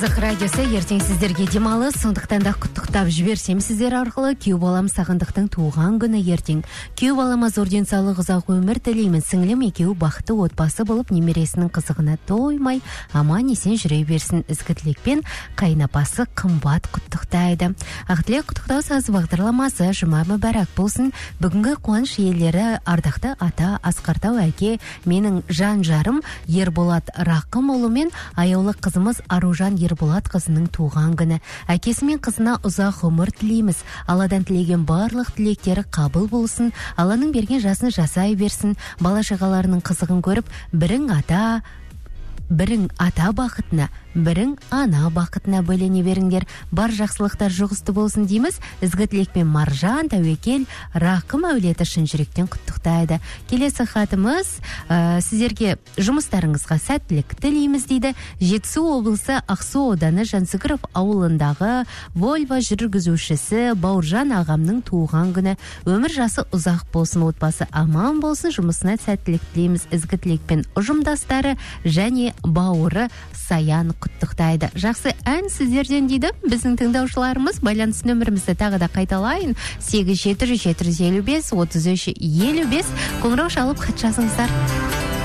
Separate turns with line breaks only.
Радиосы ертең сіздерге демалы, сондықтан да құттықтап жіберсем сіздер арқылы. Күйеу балам Сағындықтың туған күні ертең. Күйеу балама зор денсаулық, ұзақ өмір тілеймін. Сіңлім екеуі бақытты отбасы болып, немересінің қызығына тоймай, аман есен жүре берсін. Ізгі тілекпен қайынапасы Қымбат құттықтайды. Ақтілек құттықтау сазы бағдарламасы жұма мүбәрәк болсын. Бүгінгі қуаныш иелері ардақты ата Асқартау әке, менің жан жарым Ерболат Рақымұлы мен аяулы қызымыз Аружан Ерболат қызының туған күні. Әкесі мен қызына ұзақ ғұмыр тілейміз. Алладан тілеген барлық тілектері қабыл болсын. Алланың берген жасын жасай берсін. Бала-шағаларының қызығын көріп, бірің ата бақытына, бірің ана бақытына бөлене беріңдер. Бар жақсылықтар жұғысты болсын дейміз. Ізгі тілекпен Маржан Тәуекел Рақым әулеті шын жүректен құттықтайды. Келесі хатымыз сіздерге жұмыстарыңызға сәттілік тілейміз дейді. Жетісу облысы Ақсу ауданы Жансүгіров ауылындағы Volvo жүргізушісі Бауыржан ағамның туған күні. Өмір жасы ұзақ болсын, отбасы аман болсын, жұмысына сәттілік тілейміз. Ізгі тілекпен ұжымдастары және бауыры Саян құттықтайды. Жақсы ән сіздерден дейді. Біздің тыңдаушыларымыз байланыс нөмірімізді тағы да қайталайын. 87-755-33-55 қоңырау шалып хат жазыңыздар.